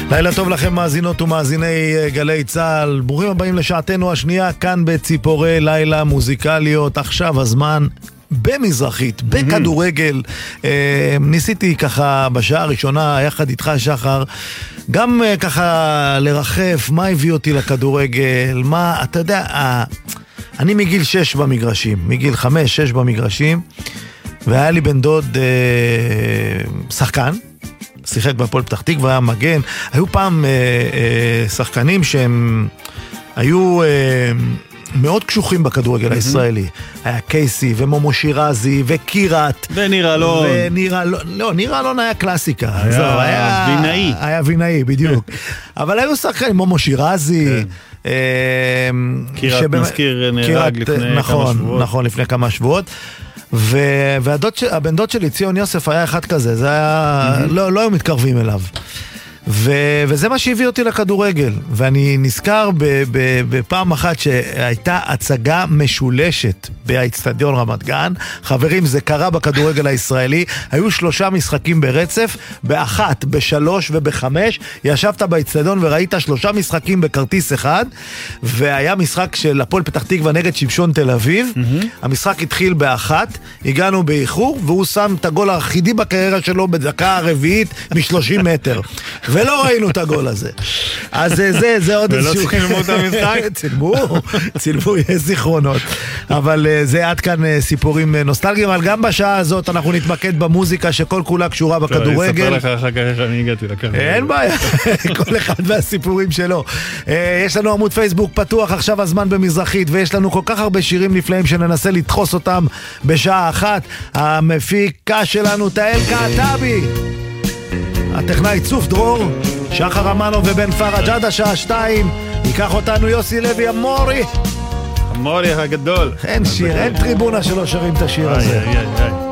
לילה טוב לכם מאזינות ומאזיני גלי צהל, ברוכים הבאים לשעתנו השנייה כאן בציפורי לילה מוזיקליות. עכשיו הזמן במזרחית, בכדורגל. ניסיתי ככה בשעה הראשונה יחד איתך שחר גם ככה לרחף מה הביא אותי לכדורגל, מה אתה יודע, אני מגיל 6 במגרשים, מגיל 5-6 במגרשים, והיה לי בן דוד שחקן, שיחק בהפועל פתח תקווה, היה מגן. היו פעם שחקנים שהם היו מאוד קשוחים בכדורגל הישראלי. היה קייסי ומומו שירזי וקירת וניר אלון. ניר אלון היה קלאסיקה. היה וינאי. היה וינאי, בדיוק. אבל היו שחקנים, מומו שירזי. קירת מזכיר נהרג לפני כמה שבועות. נכון, לפני כמה שבועות. והבן דוד שלי, ציון יוסף, היה אחד כזה, זה היה, לא היו מתקרבים אליו. וזה מה שהביא אותי לכדורגל. ואני נזכר בפעם אחת שהייתה הצגה משולשת באצטדיון רמת גן. חברים, זה קרה בכדורגל הישראלי. היו 3 משחקים ברצף, ב1, ב3 וב5. ישבת באצטדיון וראית 3 משחקים בכרטיס אחד, והיה משחק של הפועל פתח תקווה נגד שמשון תל אביב. המשחק התחיל ב1, הגענו באיחור, והוא שם את הגול היחידי בקריירה שלו בדקה הרביעית מ-30 מטר. ולא ראינו את הגול הזה. אז זה עוד ולא צילמו את המשחק? צילמו, יש זיכרונות. אבל זה עד כאן סיפורים נוסטלגיים, אבל גם בשעה הזאת אנחנו נתמקד במוזיקה שכל כולה קשורה בכדורגל. אני אספר לך אחר כך איך אני הגעתי לכך. אין בעיה, כל אחד והסיפורים שלו. יש לנו עמוד פייסבוק פתוח, עכשיו הזמן במזרחית, ויש לנו כל כך הרבה שירים נפלאים שננסה לדחוס אותם בשעה אחת. המפיקה שלנו תאל קעטבי, הטכנאי צוף דרור, שחר אמנו ובן פרג' עד השעה 2. ייקח אותנו יוסי לוי, אמורי הגדול. אין שיר, אין טריבונה שלא שרים את השיר הזה.